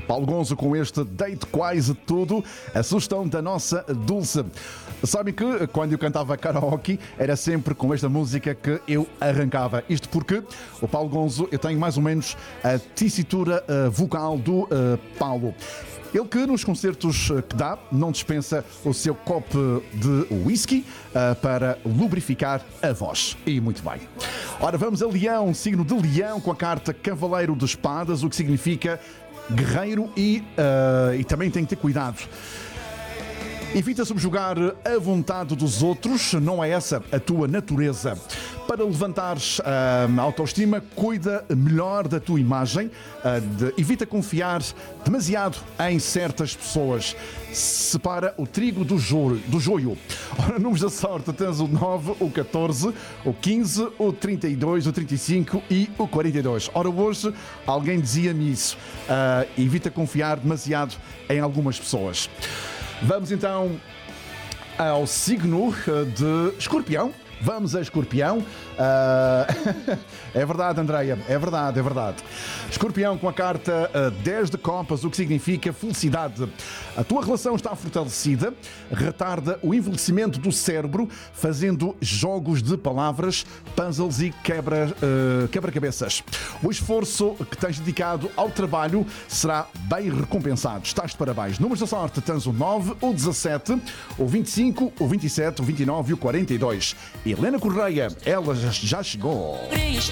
Paulo Gonzo com este Deito Quase Tudo, a sugestão da nossa Dulce. Sabem que quando eu cantava karaoke era sempre com esta música que eu arrancava. Isto porque o Paulo Gonzo, eu tenho mais ou menos a tessitura vocal do Paulo. Ele que nos concertos que dá não dispensa o seu copo de whisky para lubrificar a voz. E muito bem. Ora, vamos a Leão, signo de Leão, com a carta Cavaleiro de Espadas, o que significa guerreiro e também tem que ter cuidado. Evita subjugar a vontade dos outros, não é essa a tua natureza. Para levantares a autoestima, cuida melhor da tua imagem, evita confiar demasiado em certas pessoas. Separa o trigo do joio. Ora, números da sorte, tens o 9, o 14, o 15, o 32, o 35 e o 42. Ora, hoje alguém dizia-me isso. Evita confiar demasiado em algumas pessoas. Vamos então ao signo de Escorpião. Vamos a Escorpião. É verdade, Andreia, é verdade. Escorpião com a carta 10 de copas, o que significa felicidade. A tua relação está fortalecida, retarda o envelhecimento do cérebro, fazendo jogos de palavras, puzzles e quebra-cabeças. O esforço que tens dedicado ao trabalho será bem recompensado. Estás de parabéns. Números da sorte, tens o 9, o 17, o 25, o 27, o 29 e o 42. Helena Correia, ela já chegou.